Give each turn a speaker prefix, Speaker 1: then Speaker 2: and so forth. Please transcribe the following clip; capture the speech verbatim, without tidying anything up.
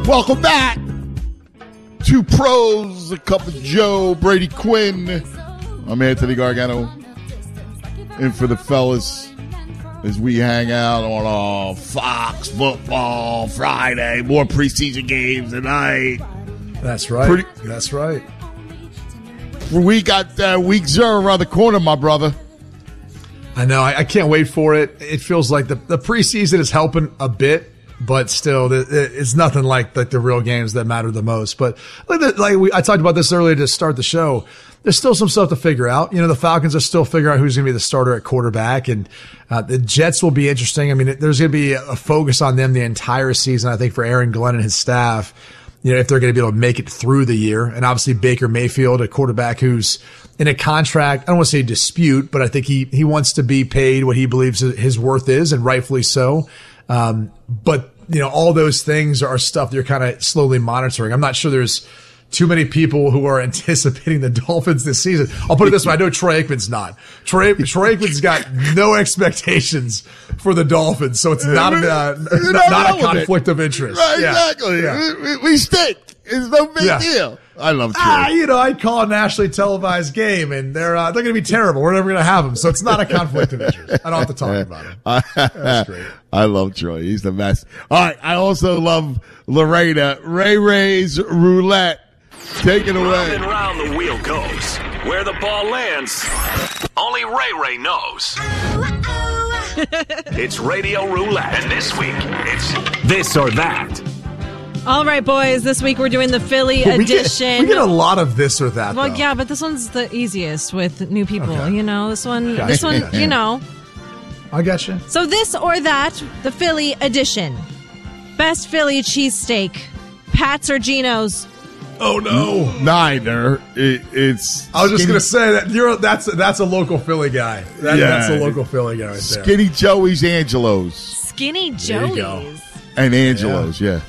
Speaker 1: Welcome back. Two pros, a cup of Joe, Brady Quinn. I'm Anthony Gargano. In for the fellas as we hang out on uh, Fox Football Friday. More preseason games tonight.
Speaker 2: That's right. Pretty, That's right.
Speaker 1: We got uh, week zero around the corner, my brother.
Speaker 2: I know. I, I can't wait for it. It feels like the, the preseason is helping a bit, but still, it's nothing like, like the real games that matter the most. But like, like we, I talked about this earlier to start the show. There's still some stuff to figure out. You know, the Falcons are still figuring out who's going to be the starter at quarterback, and uh, the Jets will be interesting. I mean, there's going to be a focus on them the entire season, I think, for Aaron Glenn and his staff. You know, if they're going to be able to make it through the year. And obviously Baker Mayfield, a quarterback who's in a contract, I don't want to say dispute, but I think he, he wants to be paid what he believes his worth is, and rightfully so. Um, but, you know, all those things are stuff that you're kind of slowly monitoring. I'm not sure there's too many people who are anticipating the Dolphins this season. I'll put it this way. I know Troy Aikman's not. Troy, Troy Aikman's got no expectations for the Dolphins, so it's not, a, uh, not, not a conflict of interest.
Speaker 1: Right,
Speaker 2: yeah.
Speaker 1: Exactly. Yeah. We, we stink. It's no big yeah. deal. I love Troy.
Speaker 2: Ah, you know, I call a nationally televised game, and they're uh, they're going to be terrible. We're never going to have them, so it's not a conflict of interest. I don't have to talk about it. That's great.
Speaker 1: I love Troy. He's the best. All right. I also love Lorena. Ray Ray's Roulette. Take it away.
Speaker 3: Round and round the wheel goes. Where the ball lands, only Ray Ray knows. It's Radio Roulette, and this week, it's this or that.
Speaker 4: All right, boys. This week we're doing the Philly
Speaker 2: we
Speaker 4: edition.
Speaker 2: Get, we get a lot of this or that.
Speaker 4: Well,
Speaker 2: though.
Speaker 4: yeah, but this one's the easiest with new people.
Speaker 2: Okay.
Speaker 4: You know, this one,
Speaker 2: Okay.
Speaker 4: this one, you know.
Speaker 2: I got you.
Speaker 4: So this or that, the Philly edition. Best Philly cheesesteak, Pat's or Geno's?
Speaker 2: Oh no,
Speaker 1: neither. It, it's.
Speaker 2: I was just
Speaker 1: Skinny,
Speaker 2: gonna say that you're that's that's a local Philly guy. That,
Speaker 1: yeah,
Speaker 2: that's a local Philly guy right there.
Speaker 1: Skinny Joey's, Angelo's,
Speaker 4: Skinny Joey's.
Speaker 1: and Angelo's. Yeah.